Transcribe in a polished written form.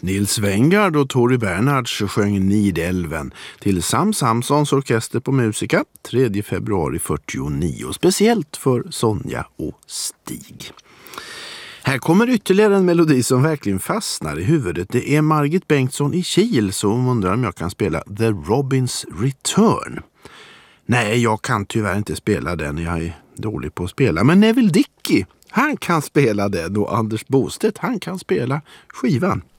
Nils Wengard och Tori Bernhards sjöng Nidälven till Sam Samsons orkester på Musica 3 februari 49, speciellt för Sonja och Stig. Här kommer ytterligare en melodi som verkligen fastnar i huvudet. Det är Margit Bengtsson i Kil som undrar om jag kan spela The Robins Return. Nej, jag kan tyvärr inte spela den, jag är dålig på att spela. Men Neville Dickey, han kan spela den, och Anders Bostedt, han kan spela skivan.